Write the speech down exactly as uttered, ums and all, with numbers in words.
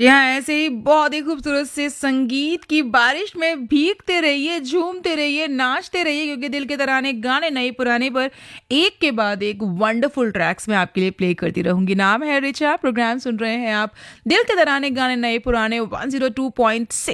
जी हाँ, ऐसे ही बहुत ही खूबसूरत से संगीत की बारिश में भीगते रहिए, झूमते रहिए, नाचते रहिए क्योंकि दिल के तराने गाने नए पुराने पर एक के बाद एक वंडरफुल ट्रैक्स मैं आपके लिए प्ले करती रहूंगी। नाम है रिचा, प्रोग्राम सुन रहे हैं आप दिल के तराने गाने नए पुराने one zero two point six